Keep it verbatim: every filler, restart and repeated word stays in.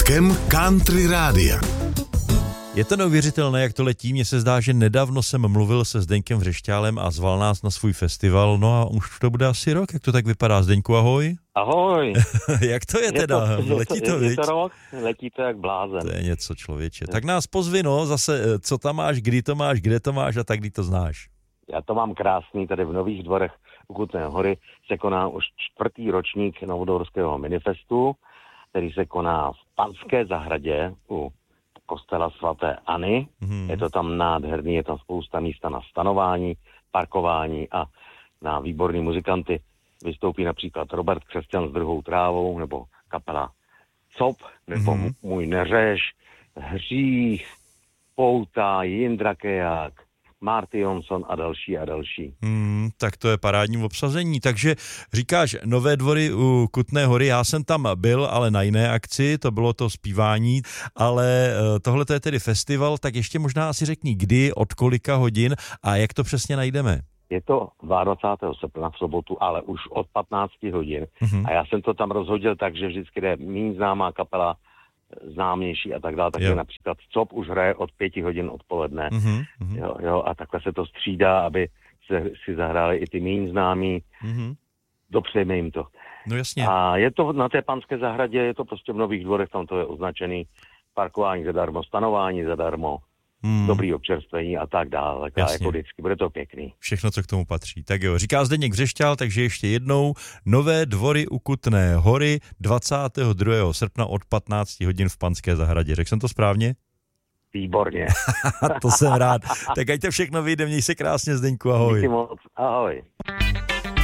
Zdeňkem Country Rádia. Je to neuvěřitelné, jak to letí. Mně se zdá, že nedávno jsem mluvil se Zdeňkem Vřešťálem a zval nás na svůj festival. No a už to bude asi rok. Jak to tak vypadá? Zdeňku, ahoj. Ahoj. Jak to je, je teda? To, letí to, je, viď? Je to rok, letí to jak blázen. To je něco, člověče. Tak nás pozvi, no, zase, co tam máš, kdy to máš, kde to máš a tak, kdy to znáš. Já to mám krásný, tady v Nových Dvorech u Kutné Hory se koná už čtvrtý ročník Novodvorského minifestu, který se koná v Panské zahradě u kostela svaté Anny. Hmm. Je to tam nádherný, je tam spousta místa na stanování, parkování a na výborný muzikanty. Vystoupí například Robert Křesťan s Druhou trávou, nebo kapela Cop, nebo hmm. Můj neřeš, Hřích, Pouta, Jindra Keják, Marty Jonsson a další a další. Hmm, tak to je parádní obsazení. Takže říkáš Nové Dvory u Kutné Hory, já jsem tam byl, ale na jiné akci, to bylo to zpívání, ale tohle to je tedy festival, tak ještě možná asi řekni, kdy, od kolika hodin a jak to přesně najdeme. Je to dvacátého druhého srpna v sobotu, ale už od patnácti hodin. Mm-hmm. A já jsem to tam rozhodil tak, že vždycky jde méně známá kapela, známější a tak dále. Takže například Cop už hraje od pěti hodin odpoledne. Mm-hmm. Jo, jo, a takhle se to střídá, aby se, si zahráli i ty méně známí. Mm-hmm. Dopřejme jim to. No jasně. A je to na té Panské zahradě, je to prostě v Nových Dvorech, tam to je označený, parkování zadarmo, stanování zadarmo, Hmm. dobrý občerstvení a tak dále. Tak jako vždycky, bude to pěkný. Všechno, co k tomu patří. Tak jo, říká Zdeněk Vřešťál, takže ještě jednou Nové Dvory u Kutné Hory dvacátého druhého srpna od patnácti hodin v Panské zahradě. Řekl jsem to správně? Výborně. To jsem rád. Tak ať to všechno vyjde, měj se krásně, Zdeňku, ahoj. Díky moc, ahoj.